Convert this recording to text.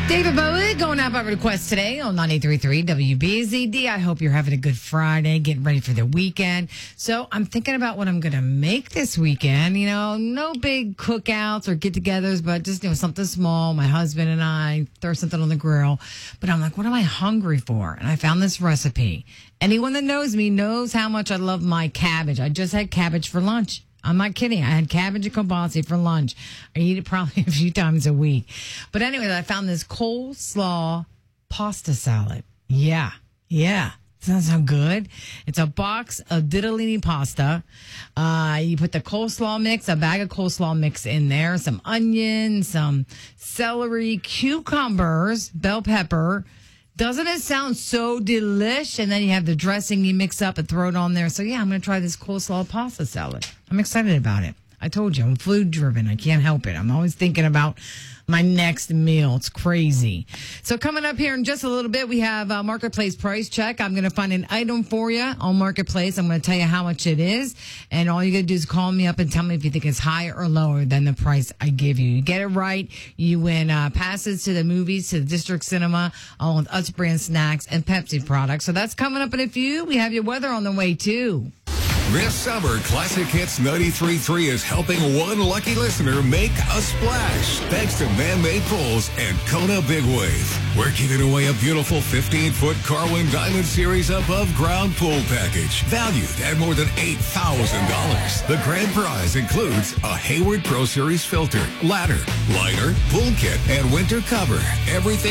David Bowie going out by request today on 93.3 WBZD. I hope you're having a good Friday, getting ready for the weekend. So I'm thinking about what I'm going to make this weekend. You know, no big cookouts or get-togethers, but just, something small. My husband and I throw something on the grill. But I'm like, what am I hungry for? And I found this recipe. Anyone that knows me knows how much I love my cabbage. I just had cabbage for lunch. I'm not kidding. I had cabbage and kielbasa for lunch. I eat it probably a few times a week. But anyway, I found this coleslaw pasta salad. Yeah. Doesn't sound good? It's a box of ditalini pasta. You put the coleslaw mix, a bag of coleslaw mix in there, some onion, some celery, cucumbers, bell pepper. Doesn't it sound so delish? And then you have the dressing you mix up and throw it on there. So, yeah, I'm going to try this coleslaw pasta salad. I'm excited about it. I told you, I'm food driven. I can't help it. I'm always thinking about my next meal. It's crazy. So coming up here in just a little bit, we have a Marketplace price check. I'm going to find an item for you on Marketplace. I'm going to tell you how much it is. And all you got to do is call me up and tell me if you think it's higher or lower than the price I give you. You get it right, you win passes to the movies, to the District Cinema, along with Utz brand snacks and Pepsi products. So that's coming up in a few. We have your weather on the way, too. This summer, Classic Hits 93.3 is helping one lucky listener make a splash. Thanks to Man-Made Pools and Kona Big Wave. We're giving away a beautiful 15-foot Carwin Diamond Series above ground pool package, valued at more than $8,000. The grand prize includes a Hayward Pro Series filter, ladder, liner, pool kit, and winter cover. Everything